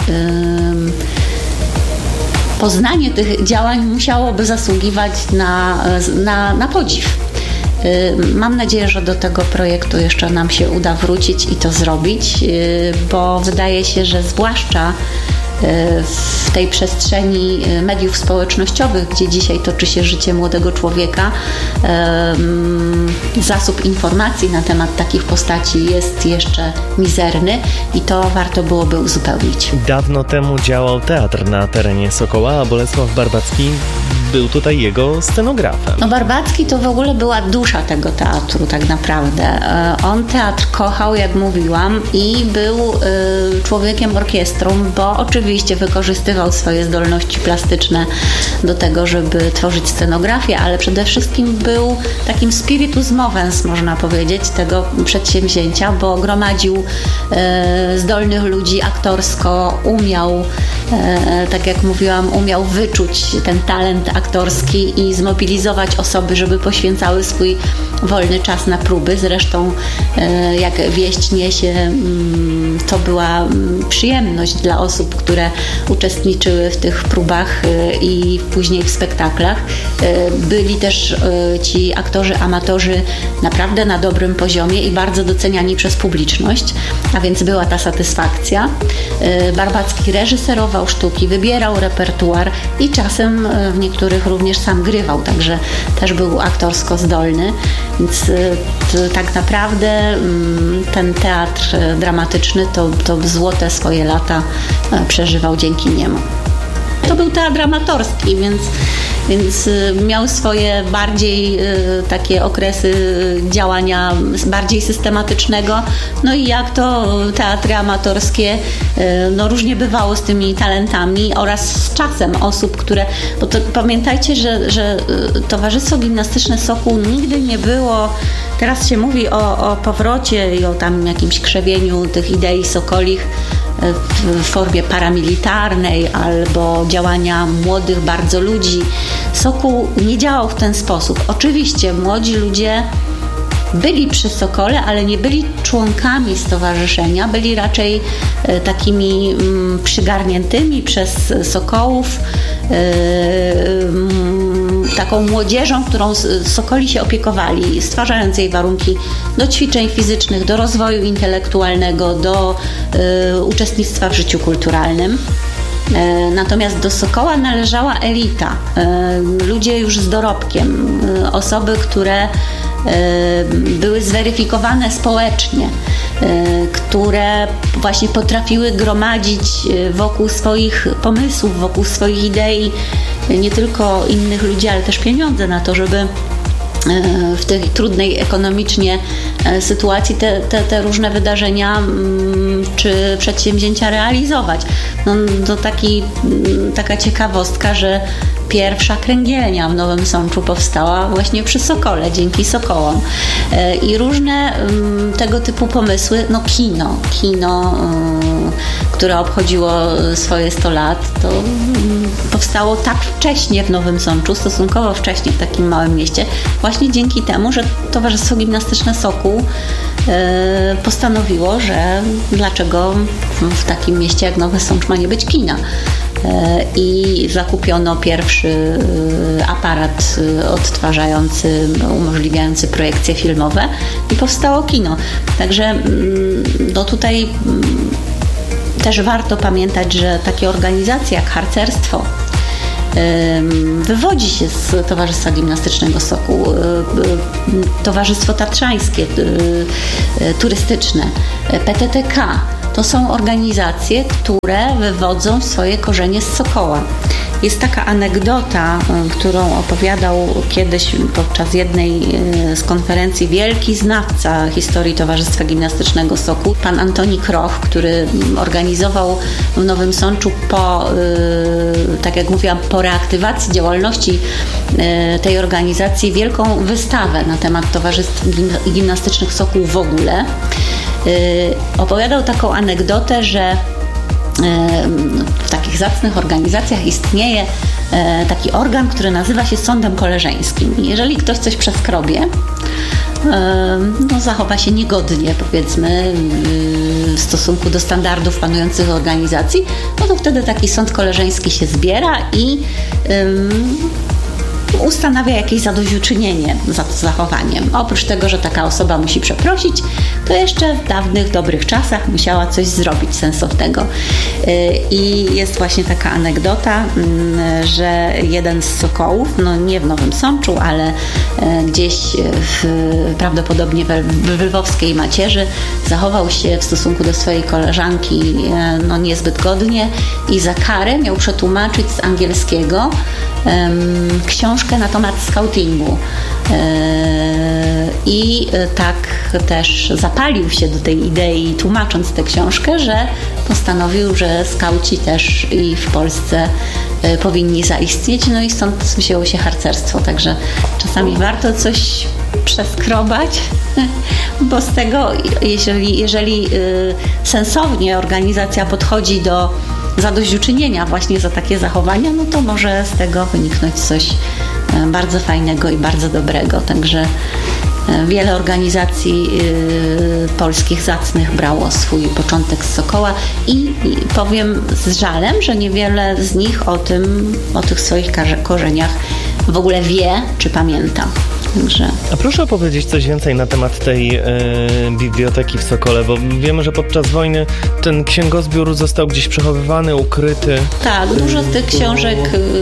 poznanie tych działań musiałoby zasługiwać na, na, na podziw. Mam nadzieję, że do tego projektu jeszcze nam się uda wrócić i to zrobić, bo wydaje się, że zwłaszcza w tej przestrzeni mediów społecznościowych, gdzie dzisiaj toczy się życie młodego człowieka, zasób informacji na temat takich postaci jest jeszcze mizerny i to warto byłoby uzupełnić. Dawno temu działał teatr na terenie Sokoła, a Bolesław Barbacki był tutaj jego scenografem. No Barbacki to w ogóle była dusza tego teatru tak naprawdę. On teatr kochał, jak mówiłam, i był człowiekiem orkiestrą, bo oczywiście wykorzystywał swoje zdolności plastyczne do tego, żeby tworzyć scenografię, ale przede wszystkim był takim spiritus movens, można powiedzieć, tego przedsięwzięcia, bo gromadził zdolnych ludzi aktorsko, umiał, tak jak mówiłam, umiał wyczuć ten talent aktorski i zmobilizować osoby, żeby poświęcały swój wolny czas na próby. Zresztą, jak wieść niesie, to była przyjemność dla osób, które uczestniczyły w tych próbach i później w spektaklach. Byli też ci aktorzy, amatorzy naprawdę na dobrym poziomie i bardzo doceniani przez publiczność, a więc była ta satysfakcja. Barbacki reżyserował sztuki, wybierał repertuar i czasem w niektórych również sam grywał, także też był aktorsko zdolny, więc tak naprawdę ten teatr dramatyczny to, to złote swoje lata przeżywał dzięki niemu. To był teatr amatorski, więc, więc miał swoje bardziej takie okresy działania bardziej systematycznego. No i jak to teatry amatorskie, no różnie bywało z tymi talentami oraz z czasem osób, które... Bo to pamiętajcie, że, że Towarzystwo Gimnastyczne Sokół nigdy nie było... Teraz się mówi o, o powrocie i o tam jakimś krzewieniu tych idei sokolich w formie paramilitarnej albo działania młodych bardzo ludzi. Sokół nie działał w ten sposób. Oczywiście młodzi ludzie byli przy Sokole, ale nie byli członkami stowarzyszenia, byli raczej e, takimi m, przygarniętymi przez Sokołów, e, m, taką młodzieżą, którą Sokoli się opiekowali, stwarzając jej warunki do ćwiczeń fizycznych, do rozwoju intelektualnego, do e, uczestnictwa w życiu kulturalnym. Natomiast do Sokoła należała elita, ludzie już z dorobkiem, osoby, które były zweryfikowane społecznie, które właśnie potrafiły gromadzić wokół swoich pomysłów, wokół swoich idei nie tylko innych ludzi, ale też pieniądze na to, żeby w tej trudnej ekonomicznie sytuacji te, te, te różne wydarzenia czy przedsięwzięcia realizować. No, to taki, taka ciekawostka, że pierwsza kręgielnia w Nowym Sączu powstała właśnie przy Sokole, dzięki Sokołom. I różne tego typu pomysły, no kino, kino, które obchodziło swoje sto lat, to powstało tak wcześnie w Nowym Sączu, stosunkowo wcześnie w takim małym mieście, właśnie dzięki temu, że Towarzystwo Gimnastyczne Sokół postanowiło, że dlaczego w takim mieście jak Nowy Sącz ma nie być kina. I zakupiono pierwszy aparat odtwarzający, umożliwiający projekcje filmowe i powstało kino. Także no tutaj też warto pamiętać, że takie organizacje jak harcerstwo wywodzi się z Towarzystwa Gimnastycznego Sokół, Towarzystwo Tatrzańskie, turystyczne, P T T K. To są organizacje, które wywodzą swoje korzenie z Sokoła. Jest taka anegdota, którą opowiadał kiedyś podczas jednej z konferencji wielki znawca historii Towarzystwa Gimnastycznego Sokół, pan Antoni Kroch, który organizował w Nowym Sączu po, tak jak mówiłam, po reaktywacji działalności tej organizacji wielką wystawę na temat Towarzystw Gimnastycznych Sokół w ogóle. Opowiadał taką anegdotę, że w takich zacnych organizacjach istnieje taki organ, który nazywa się sądem koleżeńskim. Jeżeli ktoś coś przeskrobie, no, zachowa się niegodnie, powiedzmy, w stosunku do standardów panujących organizacji, no to wtedy taki sąd koleżeński się zbiera i ustanawia jakieś zadośćuczynienie za to zachowaniem. Oprócz tego, że taka osoba musi przeprosić, to jeszcze w dawnych, dobrych czasach musiała coś zrobić sensownego. I jest właśnie taka anegdota, że jeden z sokołów, no nie w Nowym Sączu, ale gdzieś w, prawdopodobnie w lwowskiej macierzy, zachował się w stosunku do swojej koleżanki no niezbyt godnie i za karę miał przetłumaczyć z angielskiego um, książkę na temat skautingu. I tak też zapalił się do tej idei, tłumacząc tę książkę, że postanowił, że skauci też i w Polsce powinni zaistnieć, no i stąd wzięło się harcerstwo, także czasami warto coś przeskrobać, bo z tego, jeżeli, jeżeli sensownie organizacja podchodzi do zadośćuczynienia właśnie za takie zachowania, no to może z tego wyniknąć coś bardzo fajnego i bardzo dobrego. Także wiele organizacji polskich zacnych brało swój początek z Sokoła i powiem z żalem, że niewiele z nich o tym, o tych swoich korzeniach w ogóle wie czy pamięta. Także... A proszę opowiedzieć coś więcej na temat tej e, biblioteki w Sokole, bo wiemy, że podczas wojny ten księgozbiór został gdzieś przechowywany, ukryty. Tak, dużo z tych książek,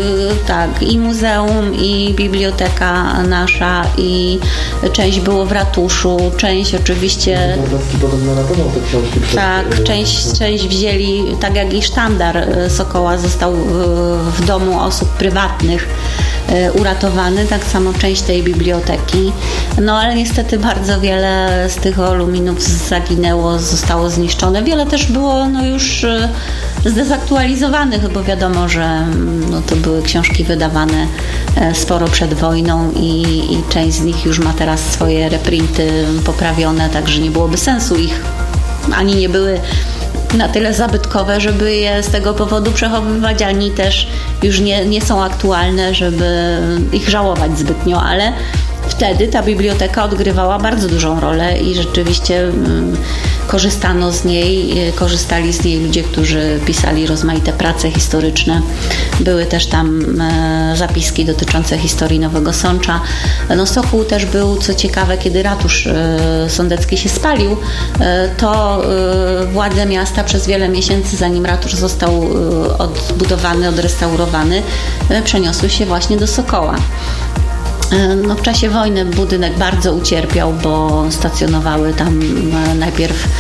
tak, i muzeum, i biblioteka nasza, i część było w ratuszu, część oczywiście... Podobno ratował te książki przed... Tak, część, część wzięli, tak jak i sztandar Sokoła został w domu osób prywatnych uratowany, tak samo część tej biblioteki. No ale niestety bardzo wiele z tych woluminów zaginęło, zostało zniszczone. Wiele też było no już zdezaktualizowanych, bo wiadomo, że no, to były książki wydawane sporo przed wojną i, i część z nich już ma teraz swoje reprinty poprawione, także nie byłoby sensu ich, ani nie były na tyle zabytkowe, żeby je z tego powodu przechowywać, ani też już nie, nie są aktualne, żeby ich żałować zbytnio, ale wtedy ta biblioteka odgrywała bardzo dużą rolę i rzeczywiście mm, korzystano z niej, korzystali z niej ludzie, którzy pisali rozmaite prace historyczne. Były też tam e, zapiski dotyczące historii Nowego Sącza. No, Sokół też był, co ciekawe, kiedy ratusz e, sądecki się spalił, e, to e, władze miasta przez wiele miesięcy, zanim ratusz został e, odbudowany, odrestaurowany, e, przeniosły się właśnie do Sokoła. No, w czasie wojny budynek bardzo ucierpiał, bo stacjonowały tam najpierw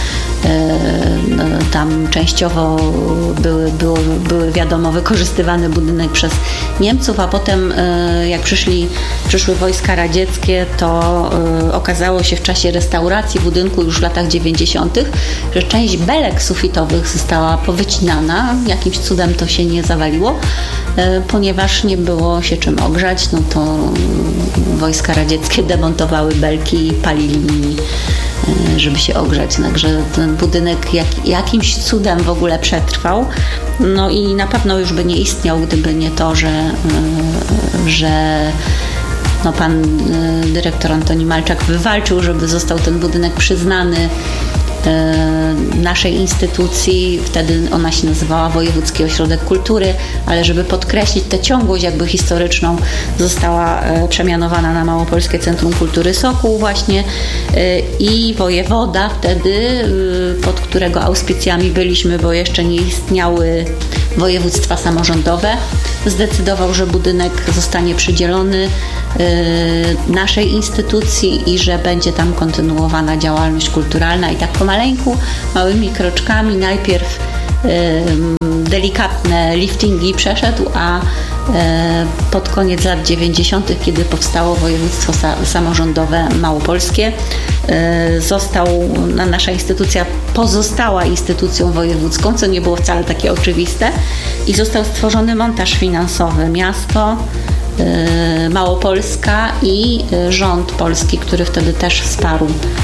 tam częściowo były, były, były wiadomo wykorzystywany budynek przez Niemców, a potem jak przyszli, przyszły wojska radzieckie, to okazało się w czasie restauracji budynku już w latach dziewięćdziesiątych, że część belek sufitowych została powycinana, jakimś cudem to się nie zawaliło, ponieważ nie było się czym ogrzać, no to wojska radzieckie demontowały belki i palili nimi, żeby się ogrzać. Także ten budynek jak, jakimś cudem w ogóle przetrwał. No i na pewno już by nie istniał, gdyby nie to, że, że no pan dyrektor Antoni Malczak wywalczył, żeby został ten budynek przyznany naszej instytucji, wtedy ona się nazywała Wojewódzki Ośrodek Kultury, ale żeby podkreślić tę ciągłość jakby historyczną, została przemianowana na Małopolskie Centrum Kultury Sokół właśnie i wojewoda wtedy, pod którego auspicjami byliśmy, bo jeszcze nie istniały województwa samorządowe, zdecydował, że budynek zostanie przydzielony naszej instytucji i że będzie tam kontynuowana działalność kulturalna i tak pomaleńku, małymi kroczkami, najpierw delikatne liftingi przeszedł, a pod koniec lat dziewięćdziesiątych, kiedy powstało województwo samorządowe małopolskie, został, nasza instytucja pozostała instytucją wojewódzką, co nie było wcale takie oczywiste, i został stworzony montaż finansowy. Miasto, Małopolska i rząd polski, który wtedy też wsparł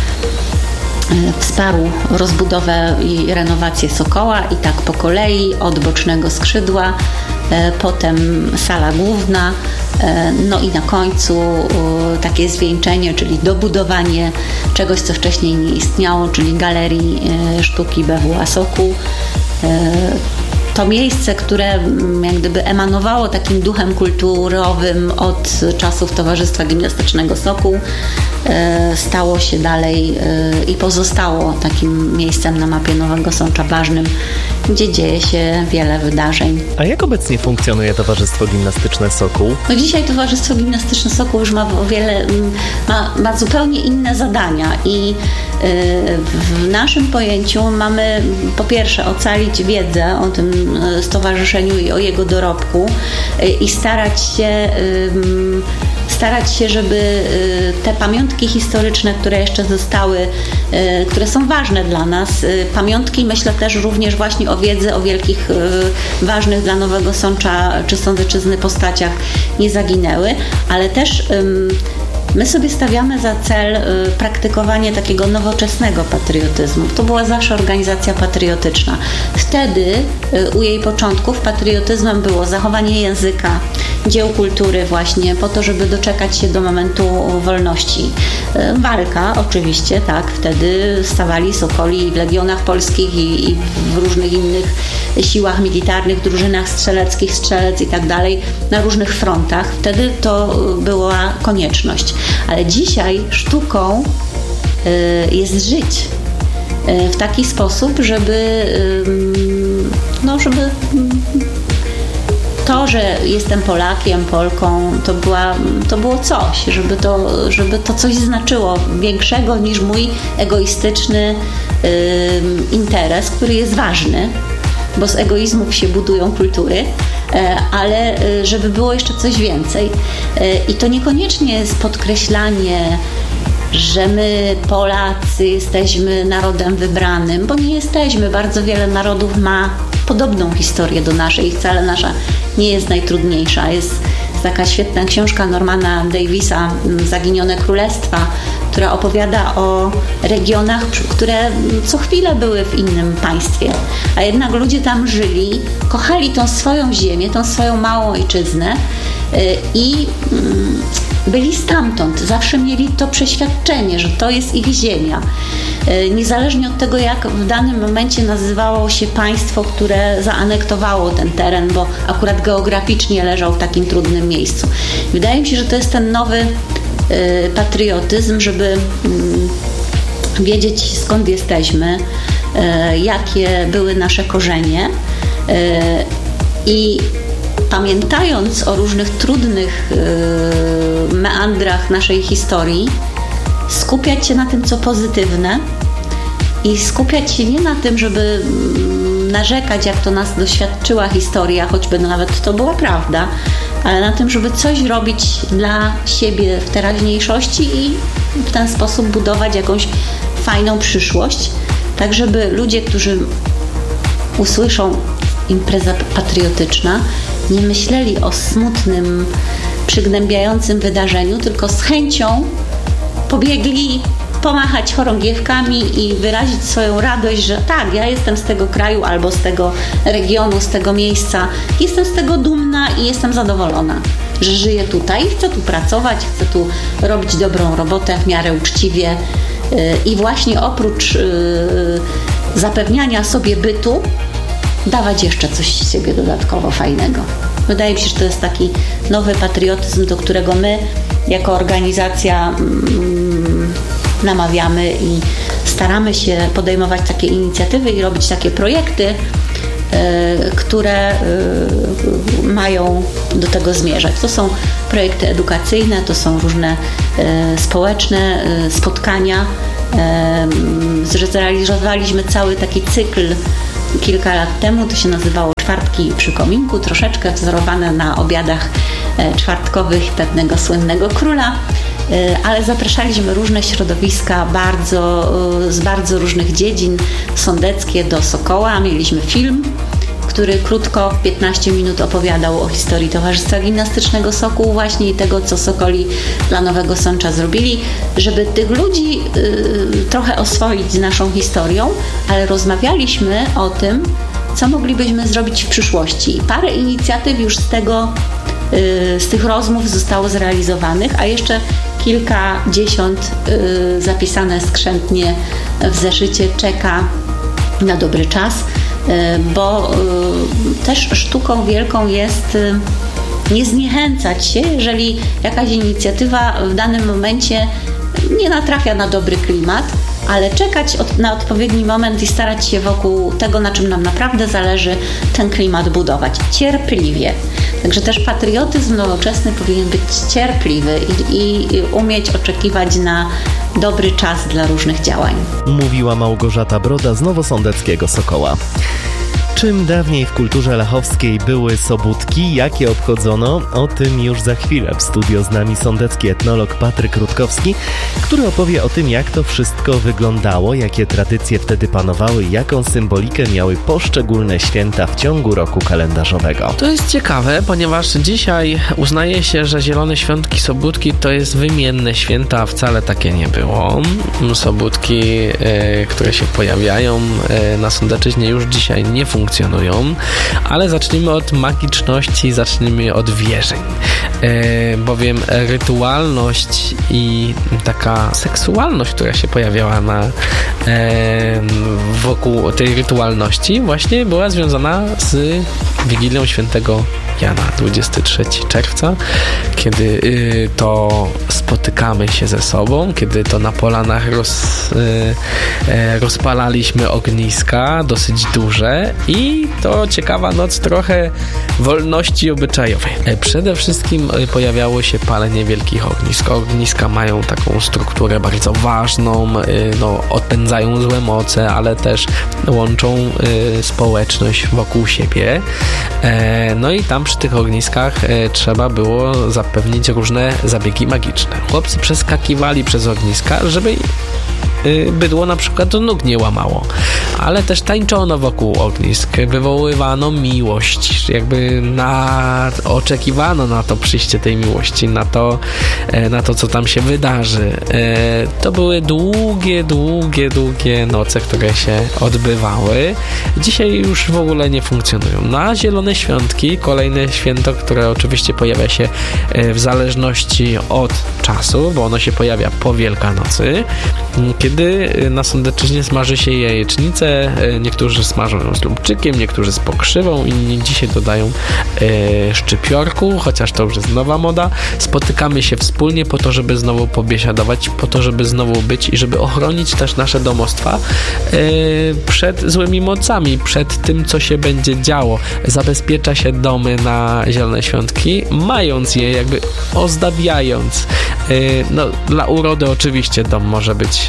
wsparł rozbudowę i renowację Sokoła, i tak po kolei, od bocznego skrzydła, potem sala główna, no i na końcu takie zwieńczenie, czyli dobudowanie czegoś, co wcześniej nie istniało, czyli Galerii Sztuki B W A Sokół. To miejsce, które jak gdyby emanowało takim duchem kulturowym od czasów Towarzystwa Gimnastycznego Sokół, stało się dalej i pozostało takim miejscem na mapie Nowego Sącza ważnym, gdzie dzieje się wiele wydarzeń. A jak obecnie funkcjonuje Towarzystwo Gimnastyczne Sokół? No dzisiaj Towarzystwo Gimnastyczne Sokół już ma o wiele, ma, ma zupełnie inne zadania i w naszym pojęciu mamy po pierwsze ocalić wiedzę o tym stowarzyszeniu i o jego dorobku i starać się starać się, żeby te pamiątki historyczne, które jeszcze zostały, które są ważne dla nas, pamiątki, myślę też również właśnie o wiedzy o wielkich, ważnych dla Nowego Sącza czy Sądeczyzny postaciach nie zaginęły, ale też my sobie stawiamy za cel praktykowanie takiego nowoczesnego patriotyzmu. To była zawsze organizacja patriotyczna. Wtedy u jej początków patriotyzmem było zachowanie języka, dzieł kultury właśnie, po to, żeby doczekać się do momentu wolności. Walka oczywiście, tak, wtedy stawali sokoli w Legionach Polskich i, i w różnych innych siłach militarnych, drużynach strzeleckich, strzelec i tak dalej, na różnych frontach. Wtedy to była konieczność. Ale dzisiaj sztuką y, jest żyć y, w taki sposób, żeby y, no, żeby to, że jestem Polakiem, Polką, to, była, to było coś, żeby to, żeby to coś znaczyło większego niż mój egoistyczny y, interes, który jest ważny, bo z egoizmów się budują kultury, ale żeby było jeszcze coś więcej. I to niekoniecznie jest podkreślanie, że my Polacy jesteśmy narodem wybranym, bo nie jesteśmy. Bardzo wiele narodów ma podobną historię do naszej i wcale nasza nie jest najtrudniejsza. Jest taka świetna książka Normana Davisa Zaginione Królestwa, która opowiada o regionach, które co chwilę były w innym państwie, a jednak ludzie tam żyli, kochali tą swoją ziemię, tą swoją małą ojczyznę i byli stamtąd. Zawsze mieli to przeświadczenie, że to jest ich ziemia. Niezależnie od tego, jak w danym momencie nazywało się państwo, które zaanektowało ten teren, bo akurat geograficznie leżał w takim trudnym miejscu. Wydaje mi się, że to jest ten nowy patriotyzm, żeby wiedzieć, skąd jesteśmy, jakie były nasze korzenie i pamiętając o różnych trudnych yy, meandrach naszej historii, skupiać się na tym, co pozytywne i skupiać się nie na tym, żeby narzekać, jak to nas doświadczyła historia, choćby nawet to była prawda, ale na tym, żeby coś robić dla siebie w teraźniejszości i w ten sposób budować jakąś fajną przyszłość, tak żeby ludzie, którzy usłyszą impreza patriotyczna, nie myśleli o smutnym, przygnębiającym wydarzeniu, tylko z chęcią pobiegli pomachać chorągiewkami i wyrazić swoją radość, że tak, ja jestem z tego kraju albo z tego regionu, z tego miejsca, jestem z tego dumna i jestem zadowolona, że żyję tutaj, chcę tu pracować, chcę tu robić dobrą robotę w miarę uczciwie i właśnie oprócz zapewniania sobie bytu dawać jeszcze coś z siebie dodatkowo fajnego. Wydaje mi się, że to jest taki nowy patriotyzm, do którego my jako organizacja mm, namawiamy i staramy się podejmować takie inicjatywy i robić takie projekty, y, które y, mają do tego zmierzać. To są projekty edukacyjne, to są różne y, społeczne y, spotkania. Y, zrealizowaliśmy cały taki cykl kilka lat temu, to się nazywało Czwartki przy kominku, troszeczkę wzorowane na obiadach czwartkowych pewnego słynnego króla, ale zapraszaliśmy różne środowiska bardzo, z bardzo różnych dziedzin, sądeckie do Sokoła. Mieliśmy film, który krótko, w piętnaście minut opowiadał o historii Towarzystwa Gimnastycznego Sokół właśnie i tego, co Sokoli dla Nowego Sącza zrobili, żeby tych ludzi y, trochę oswoić z naszą historią, ale rozmawialiśmy o tym, co moglibyśmy zrobić w przyszłości. I parę inicjatyw już z tego, y, z tych rozmów zostało zrealizowanych, a jeszcze kilkadziesiąt y, zapisane skrzętnie w zeszycie czeka na dobry czas, bo też sztuką wielką jest nie zniechęcać się, jeżeli jakaś inicjatywa w danym momencie nie natrafia na dobry klimat, ale czekać od, na odpowiedni moment i starać się wokół tego, na czym nam naprawdę zależy, ten klimat budować. Cierpliwie. Także też patriotyzm nowoczesny powinien być cierpliwy i, i umieć oczekiwać na dobry czas dla różnych działań. Mówiła Małgorzata Broda z Nowosądeckiego Sokoła. Czym dawniej w kulturze lechowskiej były sobótki, jakie obchodzono, o tym już za chwilę. W studio z nami sądecki etnolog Patryk Rutkowski, który opowie o tym, jak to wszystko wyglądało, jakie tradycje wtedy panowały, jaką symbolikę miały poszczególne święta w ciągu roku kalendarzowego. To jest ciekawe, ponieważ dzisiaj uznaje się, że Zielone Świątki, Sobótki to jest wymienne święta, a wcale takie nie było. Sobótki, e, które się pojawiają e, na Sądecczyźnie, już dzisiaj nie funkcjonują. funkcjonują, ale zacznijmy od magiczności, zacznijmy od wierzeń, e, bowiem rytualność i taka seksualność, która się pojawiała na, e, wokół tej rytualności właśnie była związana z Wigilią Świętego Jana, dwudziestego trzeciego czerwca, kiedy y, to spotykamy się ze sobą, kiedy to na polanach roz, y, y, rozpalaliśmy ogniska dosyć duże i to ciekawa noc trochę wolności obyczajowej. E, przede wszystkim y, pojawiało się palenie wielkich ognisk. Ogniska mają taką strukturę bardzo ważną, y, no, odpędzają złe moce, ale też łączą y, społeczność wokół siebie. E, no i tam przy tych ogniskach e, trzeba było zapewnić różne zabiegi magiczne. Chłopcy przeskakiwali przez ogniska, żeby e, bydło na przykład do nóg nie łamało, ale też tańczono wokół ognisk, wywoływano miłość, jakby na, oczekiwano na to przyjście tej miłości, na to, e, na to co tam się wydarzy. E, to były długie, długie, długie noce, które się odbywały. Dzisiaj już w ogóle nie funkcjonują. Na Zielone Świątki, kolejne święto, które oczywiście pojawia się w zależności od czasu, bo ono się pojawia po Wielkanocy, kiedy na Sądecczyźnie smaży się jajecznicę, niektórzy smażą ją z lubczykiem, niektórzy z pokrzywą, inni dzisiaj dodają e, szczypiorku, chociaż to już jest nowa moda. Spotykamy się wspólnie po to, żeby znowu pobiesiadować, po to, żeby znowu być i żeby ochronić też nasze domostwa e, przed złymi mocami, przed tym, co się będzie działo. zabezpiecza się domy na Zielone Świątki, mając je jakby ozdabiając. No, dla urody oczywiście dom może być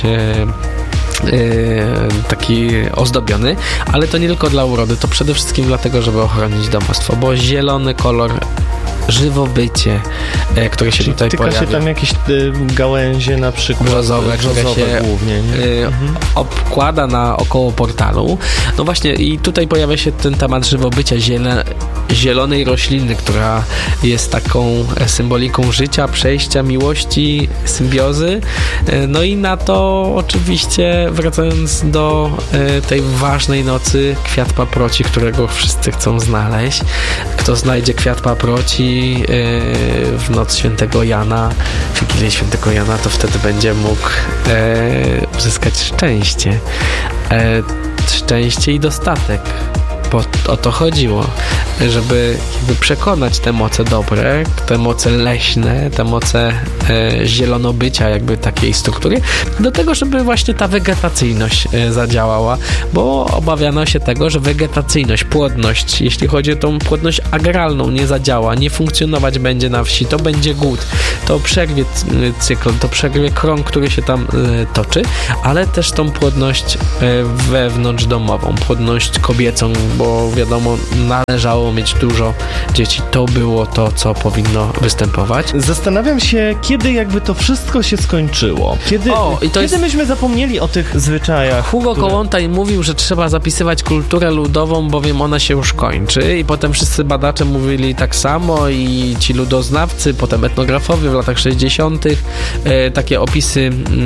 taki ozdobiony, ale to nie tylko dla urody, to przede wszystkim dlatego, żeby ochronić domostwo, bo zielony kolor, żywobycie, które się Czyli tutaj tyka pojawia. się tam jakieś y, gałęzie na przykład brzozowe, które brzozowe się głównie, nie? y, mhm. obkłada na około portalu. No właśnie i tutaj pojawia się ten temat żywobycia, ziele, zielonej rośliny, która jest taką symboliką życia, przejścia, miłości, symbiozy. No i na to oczywiście, wracając do y, tej ważnej nocy, kwiat paproci, którego wszyscy chcą znaleźć. Kto znajdzie kwiat paproci w noc świętego Jana, w Wigilię świętego Jana, to wtedy będzie mógł uzyskać szczęście. Szczęście i dostatek. Bo o to chodziło, żeby jakby przekonać te moce dobre, te moce leśne, te moce e, zielonobycia jakby takiej struktury, do tego, żeby właśnie ta wegetacyjność e, zadziałała, bo obawiano się tego, że wegetacyjność, płodność, jeśli chodzi o tą płodność agralną, nie zadziała, nie funkcjonować będzie na wsi, to będzie głód, to przerwie cyklon, to przerwie krąg, który się tam e, toczy, ale też tą płodność e, wewnątrzdomową, płodność kobiecą, bo wiadomo, należało mieć dużo dzieci. To było to, co powinno występować. Zastanawiam się, kiedy jakby to wszystko się skończyło. Kiedy, o, i to kiedy jest... myśmy zapomnieli o tych zwyczajach. Hugo które... Kołłątaj mówił, że trzeba zapisywać kulturę ludową, bowiem ona się już kończy i potem wszyscy badacze mówili tak samo i ci ludoznawcy, potem etnografowie w latach sześćdziesiątych e, takie opisy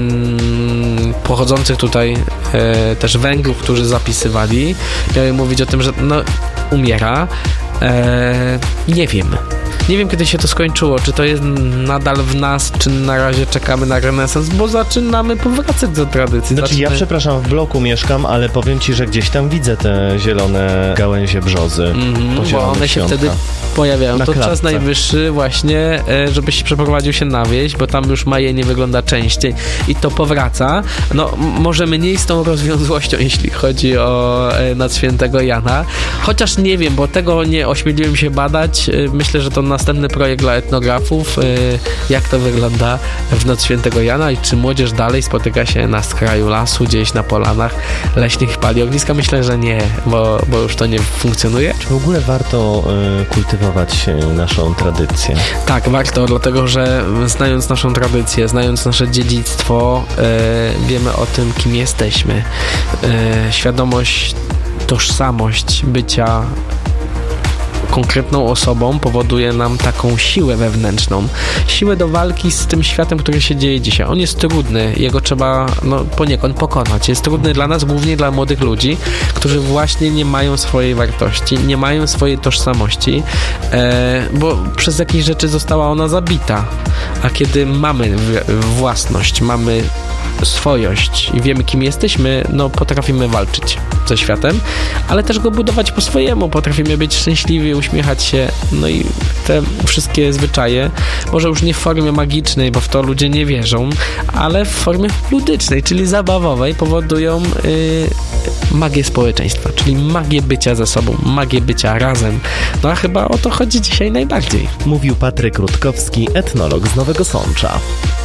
mm, pochodzących tutaj e, też Węgrów, którzy zapisywali, miały mówić o tym, że no, umiera. Eee, nie wiem. Nie wiem, kiedy się to skończyło. Czy to jest nadal w nas, czy na razie czekamy na renesans, bo zaczynamy powracać do tradycji. Znaczy Zaczyna... ja przepraszam, w bloku mieszkam, ale powiem ci, że gdzieś tam widzę te zielone gałęzie brzozy. Mm-hmm, bo one się świątka. wtedy pojawiają. Na to klatce. Czas najwyższy właśnie, żebyś przeprowadził się na wieś, bo tam już majenie wygląda częściej i to powraca. No, może mniej z tą rozwiązłością, jeśli chodzi o Noc Świętego Jana. Chociaż nie wiem, bo tego nie ośmieliłem się badać. Myślę, że to następny projekt dla etnografów, jak to wygląda w Noc Świętego Jana i czy młodzież dalej spotyka się na skraju lasu, gdzieś na polanach leśnych, pali ogniska. Myślę, że nie, bo, bo już to nie funkcjonuje. Czy w ogóle warto y, kultywować naszą tradycję? Tak, warto, dlatego że znając naszą tradycję, znając nasze dziedzictwo, y, wiemy o tym, kim jesteśmy. Y, świadomość, tożsamość bycia konkretną osobą powoduje nam taką siłę wewnętrzną. Siłę do walki z tym światem, który się dzieje dzisiaj. On jest trudny, jego trzeba no, poniekąd pokonać. Jest trudny dla nas, głównie dla młodych ludzi, którzy właśnie nie mają swojej wartości, nie mają swojej tożsamości, e, bo przez jakieś rzeczy została ona zabita. A kiedy mamy własność, mamy swojość i wiemy, kim jesteśmy, no potrafimy walczyć ze światem, ale też go budować po swojemu. Potrafimy być szczęśliwi, uśmiechać się, no i te wszystkie zwyczaje, może już nie w formie magicznej, bo w to ludzie nie wierzą, ale w formie ludycznej, czyli zabawowej, powodują yy, magię społeczeństwa, czyli magię bycia ze sobą, magię bycia razem. No a chyba o to chodzi dzisiaj najbardziej. Mówił Patryk Rutkowski, etnolog z Nowego Sącza.